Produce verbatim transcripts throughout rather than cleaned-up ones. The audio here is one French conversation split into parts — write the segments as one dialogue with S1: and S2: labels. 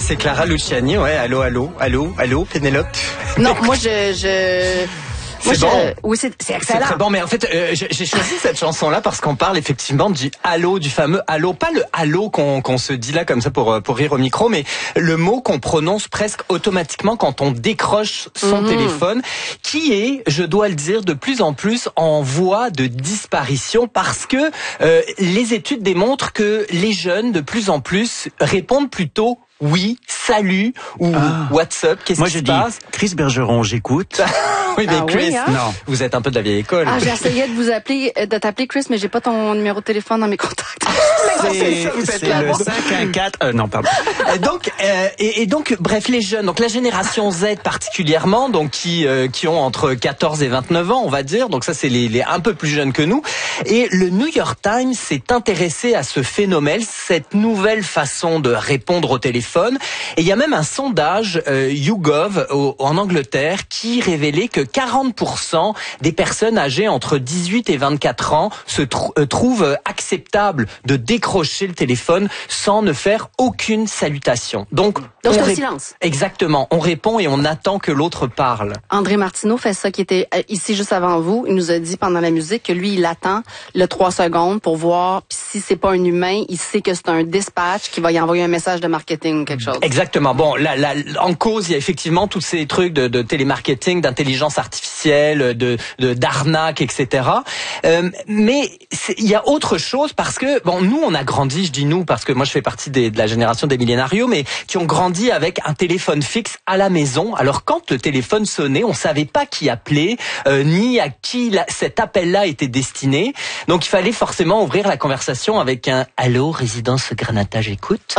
S1: c'est Clara Luciani, ouais, allô, allô, allô, allô, Pénélope.
S2: Non, moi, je... je... Moi,
S1: C'est
S2: je...
S1: bon.
S2: Oui, c'est, c'est excellent.
S1: C'est très bon, mais en fait, euh, j'ai, j'ai choisi cette chanson-là parce qu'on parle effectivement du allô, du fameux allô, pas le allô qu'on, qu'on se dit là comme ça pour pour rire au micro, mais le mot qu'on prononce presque automatiquement quand on décroche son mmh. téléphone, qui est, je dois le dire, de plus en plus en voie de disparition parce que euh, les études démontrent que les jeunes de plus en plus répondent plutôt oui, salut ou ah. what's up, qu'est-ce
S3: Moi,
S1: qui se
S3: dis,
S1: passe?
S3: Chris Bergeron, j'écoute.
S1: Oui, mais
S2: ah
S1: Chris,
S2: oui, hein?
S1: non, vous êtes un peu de la vieille école.
S2: Ah, j'ai essayé de vous appeler, de t'appeler Chris, mais j'ai pas ton numéro de téléphone dans mes contacts.
S3: C'est, ça, c'est le cinq un quatre. Euh, non, pardon.
S1: donc, euh, et, et donc, bref, les jeunes, donc la génération Z particulièrement, donc qui euh, qui ont entre quatorze et vingt-neuf ans, on va dire. Donc ça, c'est les, les un peu plus jeunes que nous. Et le New York Times s'est intéressé à ce phénomène, cette nouvelle façon de répondre au téléphone. Et il y a même un sondage euh, YouGov au, en Angleterre qui révélait que quarante pour cent des personnes âgées entre dix-huit et vingt-quatre ans se tr- euh, trouvent acceptable de décrocher le téléphone sans ne faire aucune salutation. Donc,
S2: Donc
S1: on
S2: le
S1: ré-
S2: silence.
S1: Exactement. On répond et on attend que l'autre parle.
S2: André Martineau fait ça, qui était ici juste avant vous. Il nous a dit pendant la musique que lui, il attend le trois secondes pour voir si c'est pas un humain, il sait que c'est un dispatch qui va y envoyer un message de marketing ou quelque chose.
S1: Exactement. Bon, là, là, en cause, il y a effectivement tous ces trucs de, de télémarketing, d'intelligence artificielle, de, de d'arnaque, et cetera. Euh, mais il y a autre chose parce que bon, nous, on a grandi, je dis nous parce que moi, je fais partie des, de la génération des millénarios, mais qui ont grandi avec un téléphone fixe à la maison. Alors quand le téléphone sonnait, on savait pas qui appelait, euh, ni à qui la, cet appel-là était destiné. Donc il fallait forcément ouvrir la conversation avec un allô, résidence Granata, j'écoute.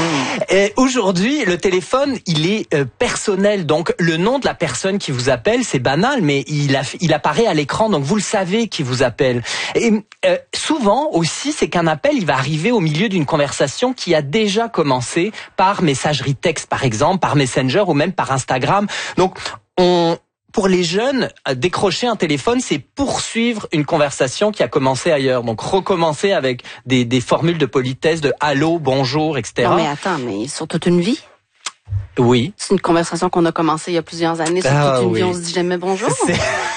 S1: Et aujourd'hui, le téléphone, il est euh, personnel. Donc le nom de la personne qui vous appelle, c'est banal, mais il, a, il apparaît à l'écran, donc vous le savez qui vous appelle. Et euh, souvent aussi, c'est qu'un appel, il va arriver au milieu d'une conversation qui a déjà commencé par messagerie texte, par exemple, par Messenger ou même par Instagram. Donc on Pour les jeunes, décrocher un téléphone, c'est poursuivre une conversation qui a commencé ailleurs. Donc, recommencer avec des, des formules de politesse, de allô, bonjour, et cetera.
S2: Non, mais attends, mais sur toute une vie?
S1: Oui.
S2: C'est une conversation qu'on a commencée il y a plusieurs années. Sur
S1: ah,
S2: toute une
S1: oui.
S2: vie, on se dit jamais bonjour.
S1: C'est...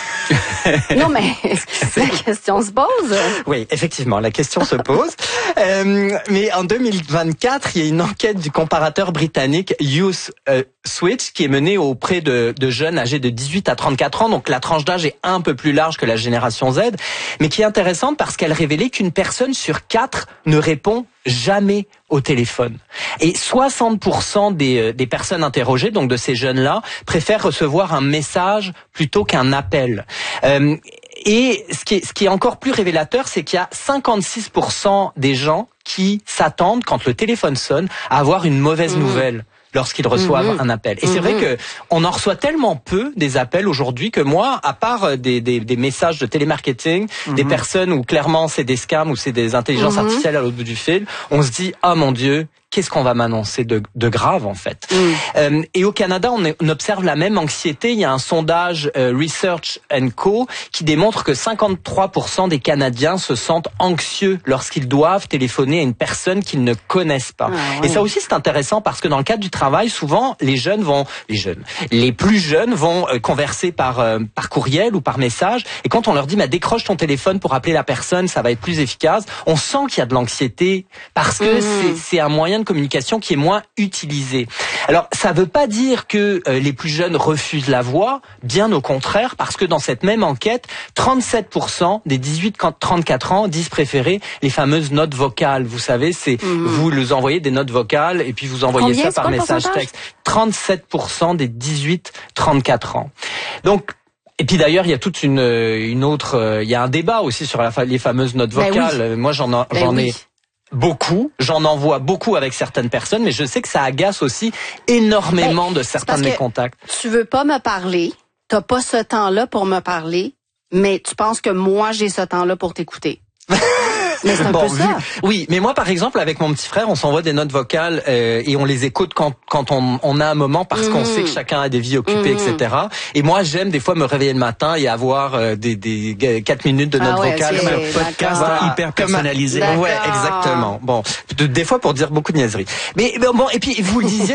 S2: Non, mais la question se pose.
S1: Oui, effectivement, la question se pose. Euh, mais en deux mille vingt-quatre, il y a une enquête du comparateur britannique Youth euh, Switch qui est menée auprès de, de jeunes âgés de dix-huit à trente-quatre ans. Donc la tranche d'âge est un peu plus large que la génération Z, mais qui est intéressante parce qu'elle révélait qu'une personne sur quatre ne répond jamais au téléphone. Et soixante pour cent des, des personnes interrogées, donc de ces jeunes-là, préfèrent recevoir un message plutôt qu'un appel. Euh, et ce qui est, ce qui est encore plus révélateur, c'est qu'il y a cinquante-six pour cent des gens qui s'attendent, quand le téléphone sonne, à avoir une mauvaise mmh. nouvelle lorsqu'ils reçoivent mmh. un appel. Et mmh. c'est vrai que on en reçoit tellement peu des appels aujourd'hui que moi, à part des, des, des messages de télémarketing, mmh. des personnes où clairement c'est des scams ou c'est des intelligences mmh. artificielles à l'autre bout du fil, on se dit « Ah mon Dieu !» qu'est-ce qu'on va m'annoncer de, de grave en fait. Mm. Euh, et au Canada, on, est, on observe la même anxiété. Il y a un sondage euh, Research and Co qui démontre que cinquante-trois pour cent des Canadiens se sentent anxieux lorsqu'ils doivent téléphoner à une personne qu'ils ne connaissent pas. Ah, ouais. Et ça aussi, c'est intéressant parce que dans le cadre du travail, souvent, les jeunes vont, les jeunes, les plus jeunes vont euh, converser par euh, par courriel ou par message. Et quand on leur dit, bah, décroche ton téléphone pour appeler la personne, ça va être plus efficace. On sent qu'il y a de l'anxiété parce que mm. c'est, c'est un moyen de communication qui est moins utilisée. Alors, ça veut pas dire que euh, les plus jeunes refusent la voix, bien au contraire, parce que dans cette même enquête, trente-sept pour cent des dix-huit à trente-quatre ans disent préférer les fameuses notes vocales. Vous savez, c'est mmh. vous les envoyez des notes vocales et puis vous envoyez
S2: Combien,
S1: ça par message texte. trente-sept pour cent des dix-huit à trente-quatre ans. Donc, et puis d'ailleurs, il y a toute une une autre, il y a un débat aussi sur la, les fameuses notes vocales. Ben oui. Moi, j'en
S2: ben
S1: j'en
S2: oui.
S1: ai beaucoup, j'en envoie beaucoup avec certaines personnes, mais je sais que ça agace aussi énormément ben, de certains de mes contacts.
S2: Tu veux pas me parler, t'as pas ce temps-là pour me parler, mais tu penses que moi j'ai ce temps-là pour t'écouter. Mais c'est un
S1: bon,
S2: peu ça.
S1: Vu, oui, mais moi, par exemple, avec mon petit frère, on s'envoie des notes vocales euh, et on les écoute quand quand on, on a un moment parce mmh. qu'on sait que chacun a des vies occupées, mmh. et cetera. Et moi, j'aime des fois me réveiller le matin et avoir euh, des des quatre minutes de notes
S2: ah ouais,
S1: vocales,
S2: okay,
S1: un podcast
S2: voilà.
S3: hyper personnalisé.
S1: Ouais, exactement. Bon, de, des fois pour dire beaucoup de niaiseries. Mais bon, et puis vous le disiez.